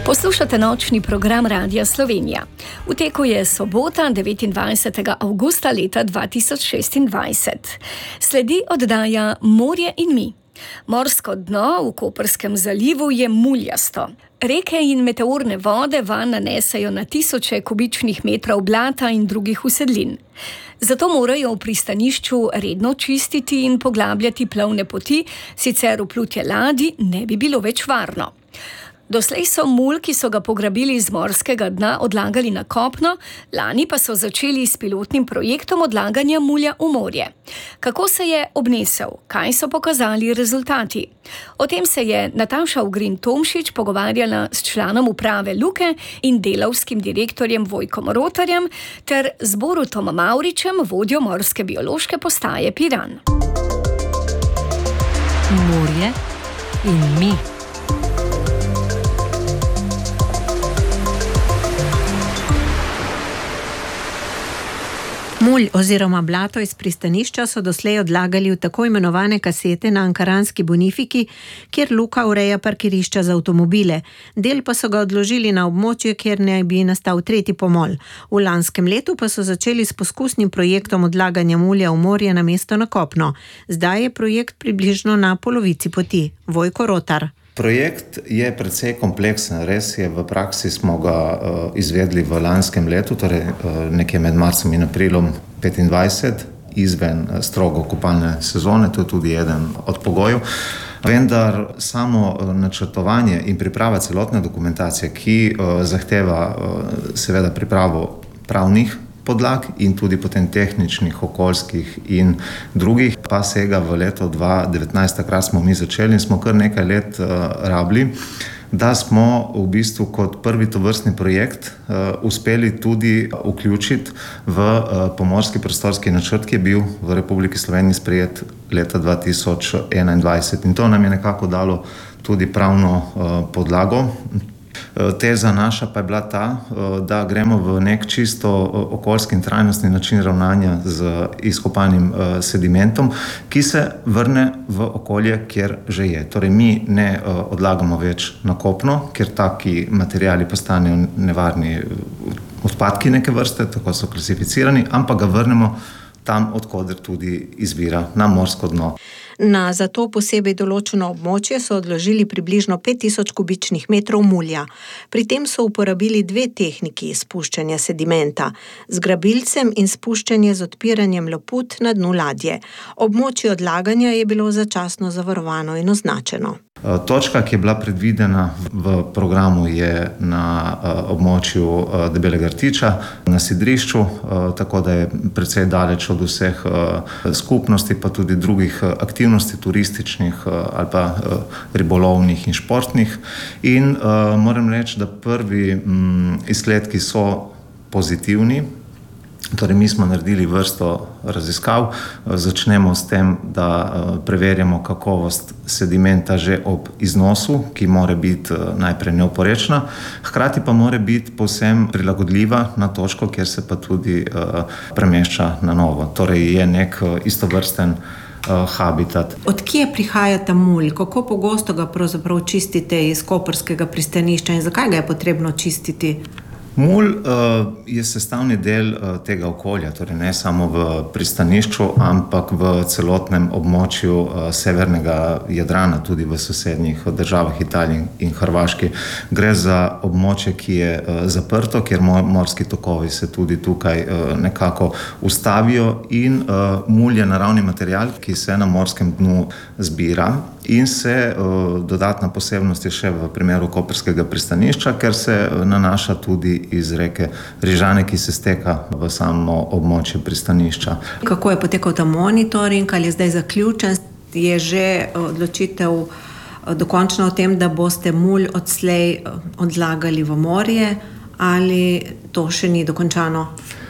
Poslušate nočni program Radia Slovenija. V teku je sobota, 29. avgusta leta 2026. Sledi oddaja Morje in mi. Morsko dno v Koperskem zalivu je muljasto. Reke in meteorne vode vanj nanesejo na tisoče kubičnih metrov blata in drugih usedlin. Zato morajo v pristanišču redno čistiti in poglabljati plovne poti, sicer vplutje ladij ne bi bilo več varno. Doslej so mulj, ki so ga pograbili iz morskega dna, odlagali na kopno, lani pa so začeli s pilotnim projektom odlaganja mulja v morje. Kako se je obnesel? Kaj so pokazali rezultati? O tem se je Nataša Ugrin Tomšič pogovarjala s članom uprave Luke in delavskim direktorjem Vojkom Rotarjem ter z Borutom Mavričem, vodjo morske biološke postaje Piran. Morje in mi. Mulj oziroma blato iz pristanišča so doslej odlagali v tako imenovane kasete na ankaranski Bonifiki, kjer Luka ureja parkirišča za avtomobile. Del pa so ga odložili na območje, kjer naj bi nastal tretji pomol. V lanskem letu pa so začeli s poskusnim projektom odlaganja mulja v morje namesto na kopno. Zdaj je projekt približno na polovici poti. Vojko Rotar. Projekt je precej kompleksen, res je, v praksi smo ga izvedli v lanskem letu, torej nekje med marcem in aprilom 2025, izven strogo kopalne sezone, to je tudi eden od pogojev. Vendar samo načrtovanje in priprava celotne dokumentacije, ki zahteva seveda pripravo pravnih podlag in tudi potem tehničnih, okoljskih in drugih, pa sega v leto 2019, takrat smo mi začeli in smo kar nekaj let rabili, da smo v bistvu kot prvi tovrstni projekt uspeli tudi vključiti v pomorski prostorski načrt, ki je bil v Republiki Sloveniji sprejet leta 2021. In to nam je nekako dalo tudi pravno podlago. Teza naša pa je bila ta, da gremo v nek čisto okoljski in trajnostni način ravnanja z izkopanim sedimentom, ki se vrne v okolje, kjer že je. Torej, mi ne odlagamo več na kopno, ker taki materiali postanejo nevarni odpadki neke vrste, tako so klasificirani, ampak ga vrnemo tam, odkoder tudi izvira, na morsko dno. Na za to posebej določeno območje so odložili približno 5000 kubičnih metrov mulja. Pri tem so uporabili dve tehniki spuščanja sedimenta, z grabilcem in spuščanje z odpiranjem loput na dnu ladje. Območje odlaganja je bilo začasno zavarovano in označeno. Točka, ki je bila predvidena v programu, je na območju Debelega rtiča, na sidrišču, tako da je precej daleč od vseh skupnosti, pa tudi drugih aktivnosti, turističnih ali pa ribolovnih in športnih. In moram reči, da prvi izsledki so pozitivni. Torej, mi smo naredili vrsto raziskav. Začnemo s tem, da preverjamo kakovost sedimenta že ob iznosu, ki mora biti najprej neoporečna, hkrati pa mora biti povsem prilagodljiva na točko, kjer se pa tudi premešča na novo. Torej, je nek istovrsten habitat. Od kje prihaja ta mulj? Kako pogosto ga pravzaprav čistite iz koperskega pristanišča in zakaj ga je potrebno čistiti? Mulj je sestavni del tega okolja, torej ne samo v pristanišču, ampak v celotnem območju severnega Jadrana, tudi v sosednjih državah Italiji in Hrvaški. Gre za območje, ki je zaprto, kjer morski tokovi se tudi tukaj nekako ustavijo in mulj je naravni material, ki se na morskem dnu zbira. In se dodatna posebnost je še v primeru koperskega pristanišča, ker se nanaša tudi iz reke Rižane, ki se steka v samo območje pristanišča. Kako je potekal ta monitoring, ali je zdaj zaključen? Je že odločitev dokončna o tem, da boste mulj odslej odlagali v morje, ali to še ni dokončano?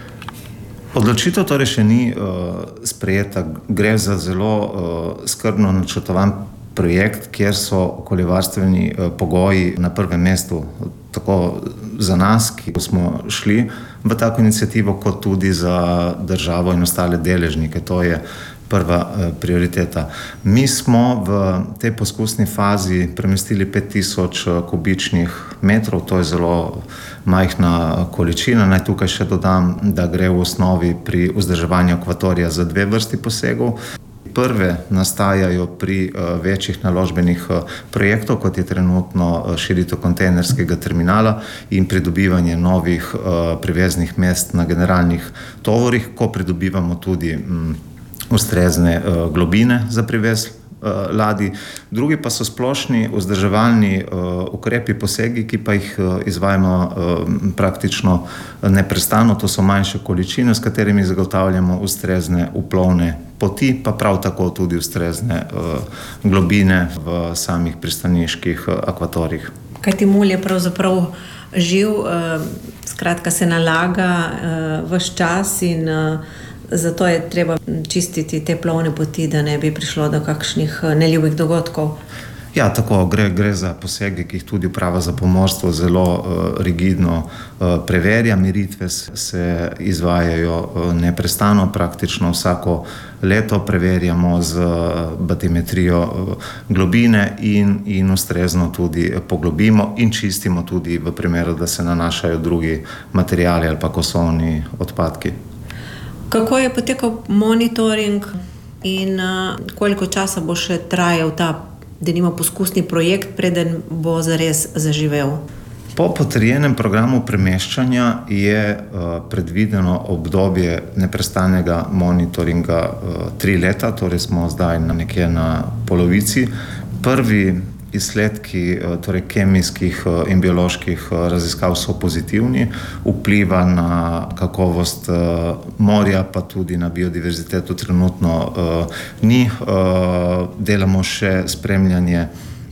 Odločitev torej še ni sprejeta. Gre za zelo skrbno načrtovan projekt, kjer so okoljevarstveni pogoji na prvem mestu, tako za nas, ki smo šli v tako inicijativo, kot tudi za državo in ostale deležnike. To je prva prioriteta. Mi smo v tej poskusni fazi premestili 5000 kubičnih metrov, to je zelo majhna količina. Naj tukaj še dodam, da gre v osnovi pri vzdrževanju akvatorija za 2 vrsti posegov. Prve nastajajo pri večjih naložbenih projektov, kot je trenutno širitev kontejnerskega terminala in pridobivanje novih priveznih mest na generalnih tovorih, ko pridobivamo tudi ustrezne globine za privez ladij. Drugi pa so splošni vzdrževalni ukrepi, posegi, ki pa jih izvajamo praktično neprestano. To so manjše količine, s katerimi zagotavljamo ustrezne uplovne poti, pa prav tako tudi ustrezne globine v samih pristaniških akvatorijih. Kajti mulj je pravzaprav živ, skratka se nalaga ves čas in zato je treba čistiti te plovne poti, da ne bi prišlo do kakšnih neljubih dogodkov. Ja, tako gre za posege, ki jih tudi Uprava za pomorstvo zelo rigidno preverja. Meritve se izvajajo neprestano, praktično vsako leto preverjamo z batimetrijo globine in ustrezno tudi poglobimo in čistimo tudi v primeru, da se nanašajo drugi materiali ali pa kosovni odpadki. Kako je potekal monitoring in koliko časa bo še trajal ta, denimo, poskusni projekt, preden bo zares zaživel? Po potrjenem programu premeščanja je predvideno obdobje neprestanega monitoringa 3 leta, torej smo zdaj nekje na polovici. Prvi izsledki torej kemijskih in bioloških raziskav so pozitivni, vpliva na kakovost morja, pa tudi na biodiverziteto trenutno ni. Delamo še spremljanje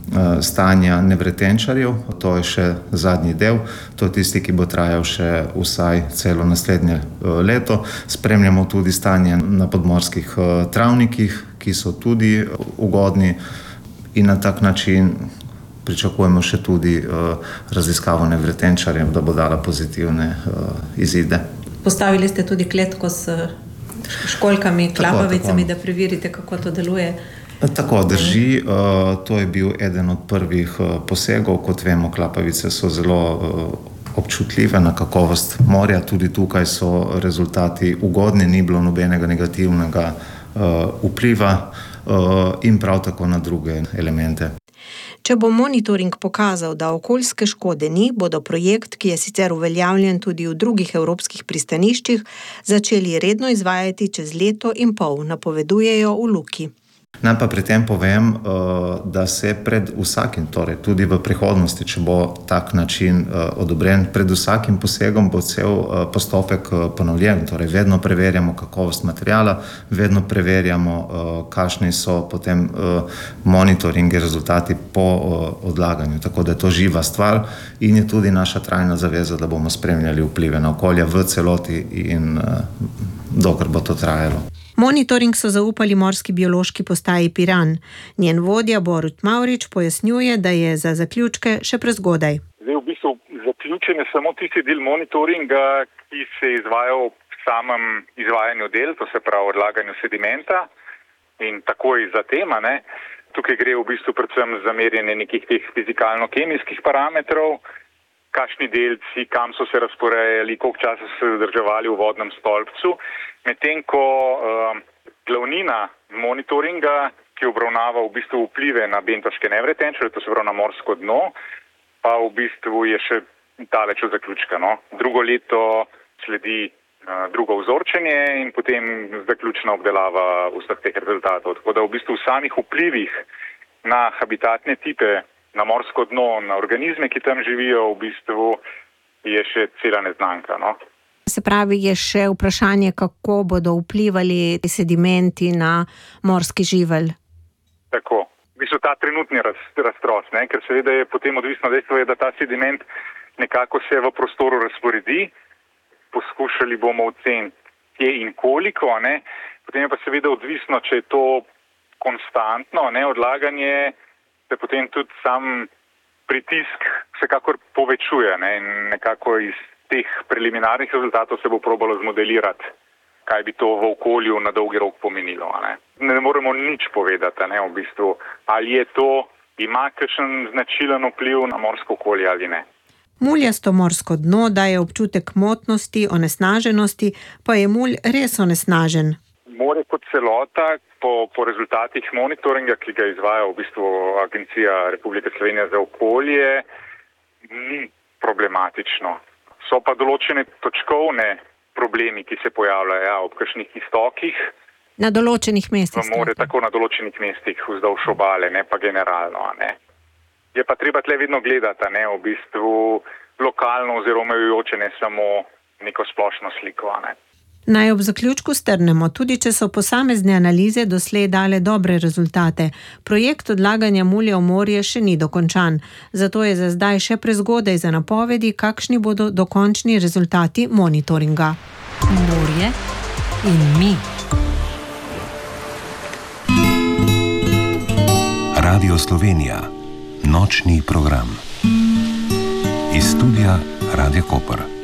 stanja nevretenčarjev, to je še zadnji del, to je tisti, ki bo trajal še vsaj celo naslednje leto. Spremljamo tudi stanje na podmorskih travnikih, ki so tudi ugodni. In na tak način pričakujemo še tudi raziskavo nevretenčarjev, da bo dala pozitivne izide. Postavili ste tudi kletko s školjkami, klapavicami, da preverite, kako to deluje. Tako drži, to je bil eden od prvih posegov. Kot vemo, klapavice so zelo občutljive na kakovost morja. Tudi tukaj so rezultati ugodni, ni bilo nobenega negativnega vpliva in prav tako na druge elemente. Če bo monitoring pokazal, da okoljske škode ni, bodo projekt, ki je sicer uveljavljen tudi v drugih evropskih pristaniščih, začeli redno izvajati čez 1,5 leta, napovedujejo v Luki. Naj pa pri tem povem, da se pred vsakim, torej tudi v prihodnosti, če bo tak način odobren, pred vsakim posegom bo cel postopek ponovljen. Torej vedno preverjamo kakovost materiala, vedno preverjamo, kakšni so potem monitoringi, rezultati po odlaganju. Tako da je to živa stvar in je tudi naša trajna zaveza, da bomo spremljali vplive na okolje v celoti in dokler bo to trajalo. Monitoring so zaupali Morski biološki postaji Piran. Njen vodja Borut Mavrič pojasnjuje, da je za zaključke še prezgodaj. Zdaj v bistvu zaključen je samo tisti del monitoringa, ki se izvaja v samem izvajanju del, to se pravi odlaganju sedimenta in takoj zatem. Tukaj gre v bistvu predvsem za merjenje nekih teh fizikalno-kemijskih parametrov, kakšni delci, kam so se razporejali, koliko časa so se zadrževali v vodnem stolpcu. Medtem ko glavnina monitoringa, ki obravnava v bistvu vplive na bentoške nevretenčarje, to se pravi na morsko dno, pa v bistvu je še daleč od zaključka. Drugo leto sledi drugo vzorčenje in potem zaključna obdelava vseh teh rezultatov. Tako da v bistvu v samih vplivih na habitatne tipe, na morsko dno, na organizme, ki tam živijo, v bistvu je še cela neznanka. Se pravi, je še vprašanje, kako bodo vplivali sedimenti na morski živelj. Tako. V bistvu ta trenutni raztros, ker seveda je potem odvisno dejstvo, da ta sediment nekako se v prostoru razporedi. Poskušali bomo oceniti, kje in koliko, Potem je pa seveda odvisno, če je to konstantno, odlaganje, se potem tudi sam pritisk vsekakor povečuje, in nekako iz teh preliminarnih rezultatov se bo probalo zmodelirati, kaj bi to v okolju na dolgi rok pomenilo. Ne moremo nič povedati, v bistvu, ali je to, ima kakšen značilen vpliv na morsko okolje ali ne. Muljasto morsko dno daje občutek motnosti, onesnaženosti, pa je mulj res onesnažen. More kot celota po rezultatih monitoringa, ki ga izvaja v bistvu Agencija Republike Slovenije za okolje, ni problematično. So pa določene točkovne problemi, ki se pojavljajo ob kakšnih iztokih. Na določenih mestih. V more, tako na določenih mestih vzdolž obale, ne pa generalno. Je pa treba tle vedno gledati, v bistvu lokalno oziroma omejujoče, ne samo neko splošno sliko. Naj ob zaključku strnemo, tudi če so posamezne analize doslej dale dobre rezultate. Projekt odlaganja mulja v morje še ni dokončan, zato je za zdaj še prezgodaj za napovedi, kakšni bodo dokončni rezultati monitoringa. Morje in mi. Radio Slovenija. Nočni program. Iz studia Radia Koper.